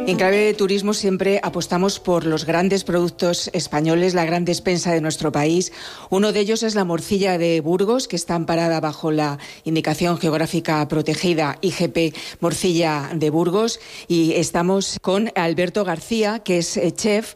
En clave de turismo siempre apostamos por los grandes productos españoles, la gran despensa de nuestro país. Uno de ellos es la morcilla de Burgos, que está amparada bajo la indicación geográfica protegida IGP Morcilla de Burgos. Y estamos con Alberto García, que es chef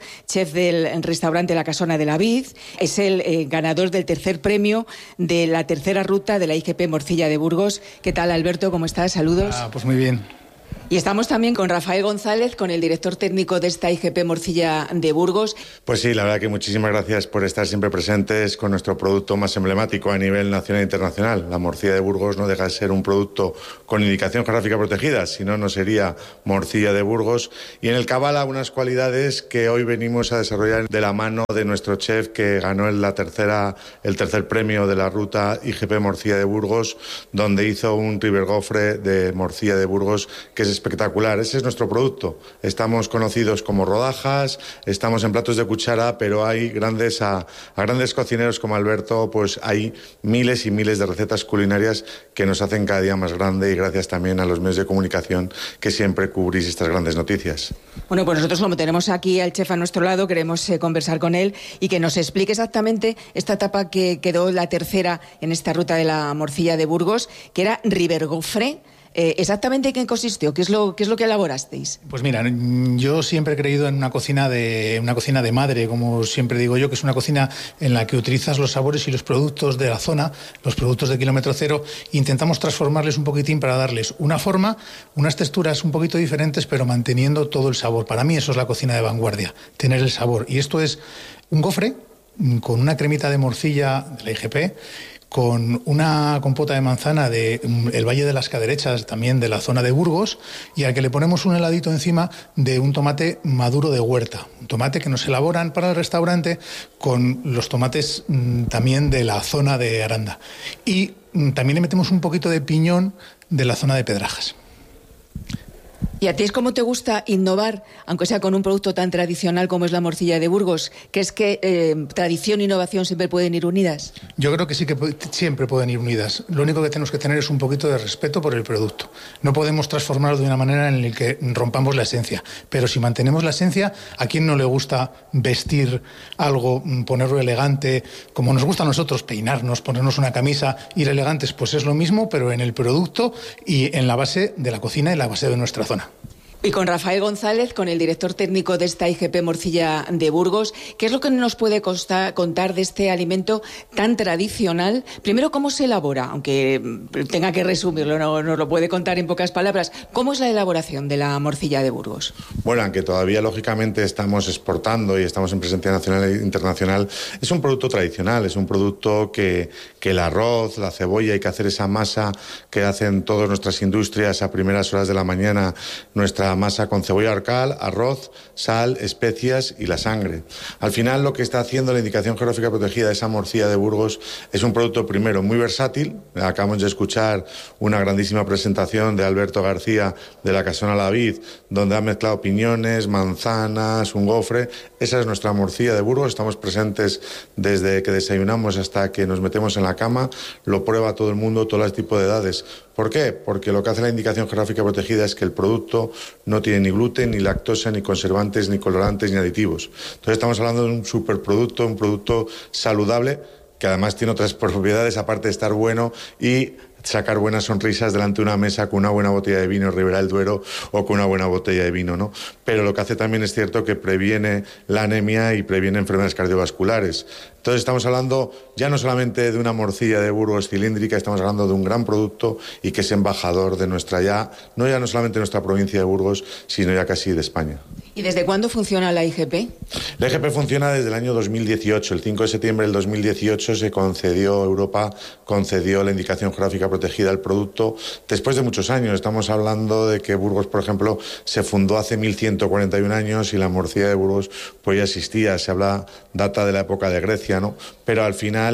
del restaurante La Casona de la Vid. Es el ganador del tercer premio de la tercera ruta de la IGP Morcilla de Burgos. ¿Qué tal, Alberto? ¿Cómo estás? Saludos. Pues muy bien. Y estamos también con Rafael González, con el director técnico de esta IGP Morcilla de Burgos. Pues sí, la verdad que muchísimas gracias por estar siempre presentes con nuestro producto más emblemático a nivel nacional e internacional. La morcilla de Burgos no deja de ser un producto con indicación geográfica protegida, si no, no sería morcilla de Burgos. Y en el que avala unas cualidades que hoy venimos a desarrollar de la mano de nuestro chef que ganó el tercer premio de la ruta IGP Morcilla de Burgos, donde hizo un rivergofre de morcilla de Burgos que es espectacular. Ese es nuestro producto. Estamos conocidos como rodajas, estamos en platos de cuchara, pero hay grandes cocineros como Alberto, pues hay miles y miles de recetas culinarias que nos hacen cada día más grande, y gracias también a los medios de comunicación que siempre cubrís estas grandes noticias. Bueno, pues nosotros, como tenemos aquí al chef a nuestro lado, queremos conversar con él y que nos explique exactamente esta etapa que quedó la tercera en esta ruta de la morcilla de Burgos, que era rivergofre. ¿Exactamente en qué consistió? ¿Qué es lo que elaborasteis? Pues mira, yo siempre he creído en una cocina de madre, como siempre digo yo, que es una cocina en la que utilizas los sabores y los productos de la zona, los productos de kilómetro cero, e intentamos transformarles un poquitín para darles una forma, unas texturas un poquito diferentes, pero manteniendo todo el sabor. Para mí eso es la cocina de vanguardia, tener el sabor. Y esto es un gofre con una cremita de morcilla de la IGP, con una compota de manzana del Valle de las Caderechas, también de la zona de Burgos, y al que le ponemos un heladito encima de un tomate maduro de huerta, un tomate que nos elaboran para el restaurante con los tomates también de la zona de Aranda. Y también le metemos un poquito de piñón de la zona de Pedrajas. ¿Y a ti es cómo te gusta innovar, aunque sea con un producto tan tradicional como es la morcilla de Burgos? ¿Que es que tradición e innovación siempre pueden ir unidas? Yo creo que sí, que siempre pueden ir unidas. Lo único que tenemos que tener es un poquito de respeto por el producto. No podemos transformarlo de una manera en la que rompamos la esencia. Pero si mantenemos la esencia, ¿a quién no le gusta vestir algo, ponerlo elegante? Como nos gusta a nosotros peinarnos, ponernos una camisa, ir elegantes, pues es lo mismo, pero en el producto y en la base de la cocina y la base de nuestra zona. Y con Rafael González, con el director técnico de esta IGP Morcilla de Burgos, ¿qué es lo que nos puede contar de este alimento tan tradicional? Primero, ¿cómo se elabora? Aunque tenga que resumirlo, no nos lo puede contar en pocas palabras. ¿Cómo es la elaboración de la morcilla de Burgos? Bueno, aunque todavía lógicamente estamos exportando y estamos en presencia nacional e internacional, es un producto tradicional, es un producto que el arroz, la cebolla, hay que hacer esa masa que hacen todas nuestras industrias a primeras horas de la mañana, nuestra masa con cebolla arcal, arroz, sal, especias y la sangre. Al final, lo que está haciendo la indicación geográfica protegida de esa morcilla de Burgos es un producto, primero, muy versátil. Acabamos de escuchar una grandísima presentación de Alberto García de La Casona de la Vid, donde ha mezclado piñones, manzanas, un gofre. Esa es nuestra morcilla de Burgos. Estamos presentes desde que desayunamos hasta que nos metemos en la cama. Lo prueba todo el mundo, todos los tipos de edades. ¿Por qué? Porque lo que hace la indicación geográfica protegida es que el producto no tiene ni gluten, ni lactosa, ni conservantes, ni colorantes, ni aditivos. Entonces estamos hablando de un superproducto, un producto saludable, que además tiene otras propiedades, aparte de estar bueno y sacar buenas sonrisas delante de una mesa con una buena botella de vino Ribera del Duero o con una buena botella de vino, ¿no? Pero lo que hace también es cierto que previene la anemia y previene enfermedades cardiovasculares. Entonces estamos hablando ya no solamente de una morcilla de Burgos cilíndrica, estamos hablando de un gran producto y que es embajador de nuestra no solamente de nuestra provincia de Burgos, sino ya casi de España. ¿Y desde cuándo funciona la IGP? La IGP funciona desde el año 2018. El 5 de septiembre del 2018 Europa concedió la indicación geográfica protegida al producto después de muchos años. Estamos hablando de que Burgos, por ejemplo, se fundó hace 1141 años y la morcilla de Burgos pues ya existía. Se habla, data de la época de Grecia, ¿no? Pero al final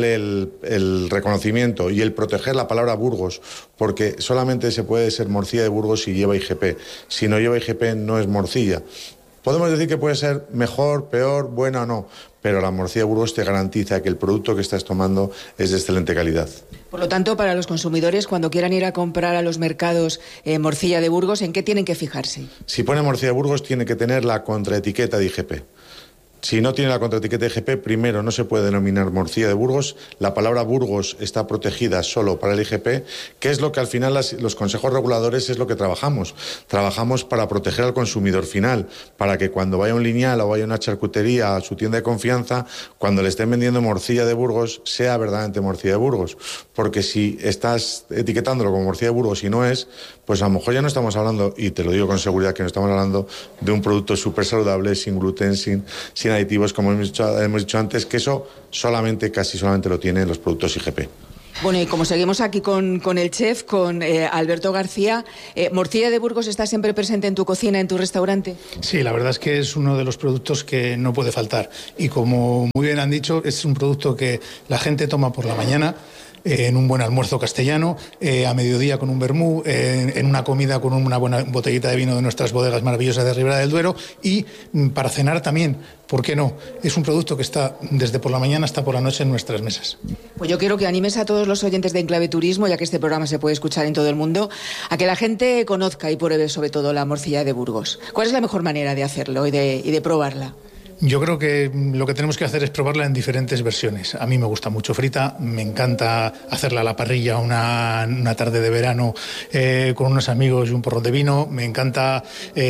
el reconocimiento y el proteger la palabra Burgos, porque solamente se puede ser morcilla de Burgos si lleva IGP. Si no lleva IGP no es morcilla. Podemos decir que puede ser mejor, peor, buena o no, pero la morcilla de Burgos te garantiza que el producto que estás tomando es de excelente calidad. Por lo tanto, para los consumidores, cuando quieran ir a comprar a los mercados morcilla de Burgos, ¿en qué tienen que fijarse? Si pone morcilla de Burgos, tiene que tener la contraetiqueta de IGP. Si no tiene la contraetiqueta de IGP, primero no se puede denominar morcilla de Burgos. La palabra Burgos está protegida solo para el IGP, que es lo que al final los consejos reguladores es lo que trabajamos. Trabajamos para proteger al consumidor final, para que cuando vaya a un lineal o vaya a una charcutería a su tienda de confianza, cuando le estén vendiendo morcilla de Burgos, sea verdaderamente morcilla de Burgos. Porque si estás etiquetándolo como morcilla de Burgos y no es, pues a lo mejor ya no estamos hablando, y te lo digo con seguridad, que no estamos hablando de un producto súper saludable, sin gluten, sin aditivos, como hemos dicho antes, que eso casi solamente lo tienen los productos IGP. Bueno, y como seguimos aquí con el chef, con Alberto García, ¿morcilla de Burgos está siempre presente en tu cocina, en tu restaurante? Sí, la verdad es que es uno de los productos que no puede faltar. Y como muy bien han dicho, es un producto que la gente toma por la mañana, en un buen almuerzo castellano, a mediodía con un vermú, en una comida con una buena botellita de vino de nuestras bodegas maravillosas de Ribera del Duero, y para cenar también, ¿por qué no? Es un producto que está desde por la mañana hasta por la noche en nuestras mesas. Pues yo quiero que animes a todos los oyentes de Enclave Turismo, ya que este programa se puede escuchar en todo el mundo, a que la gente conozca y pruebe sobre todo la morcilla de Burgos. ¿Cuál es la mejor manera de hacerlo y de probarla? Yo creo que lo que tenemos que hacer es probarla en diferentes versiones. A mí me gusta mucho frita, me encanta hacerla a la parrilla una tarde de verano con unos amigos y un porrón de vino. Me encanta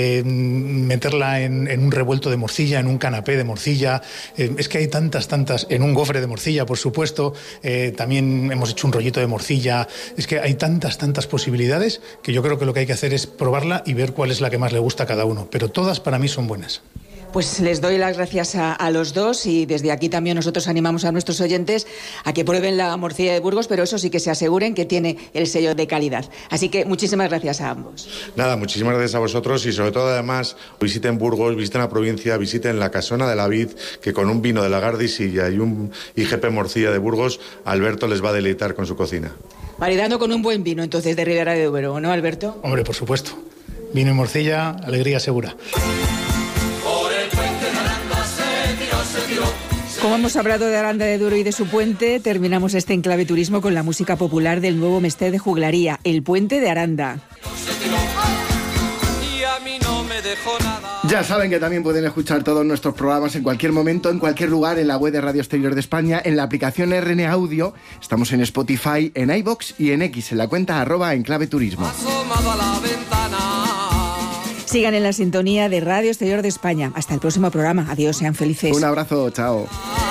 meterla en un revuelto de morcilla, en un canapé de morcilla. Es que hay tantas, en un gofre de morcilla, por supuesto. También hemos hecho un rollito de morcilla. Es que hay tantas posibilidades que yo creo que lo que hay que hacer es probarla y ver cuál es la que más le gusta a cada uno. Pero todas para mí son buenas. Pues les doy las gracias a los dos, y desde aquí también nosotros animamos a nuestros oyentes a que prueben la morcilla de Burgos, pero eso sí, que se aseguren que tiene el sello de calidad. Así que muchísimas gracias a ambos. Nada, muchísimas gracias a vosotros, y sobre todo además visiten Burgos, visiten la provincia, visiten la Casona de la Vid, que con un vino de la Gardisilla y un IGP morcilla de Burgos, Alberto les va a deleitar con su cocina. Maridando con un buen vino entonces de Ribera del Duero, ¿no, Alberto? Hombre, por supuesto. Vino y morcilla, alegría segura. Como hemos hablado de Aranda de Duero y de su puente, terminamos este Enclave Turismo con la música popular del nuevo Mester de Juglaría, El Puente de Aranda. Ya saben que también pueden escuchar todos nuestros programas en cualquier momento, en cualquier lugar, en la web de Radio Exterior de España, en la aplicación RN Audio. Estamos en Spotify, en iVoox y en X, en la cuenta @enclaveturismo. Sigan en la sintonía de Radio Exterior de España. Hasta el próximo programa. Adiós, sean felices. Un abrazo, chao.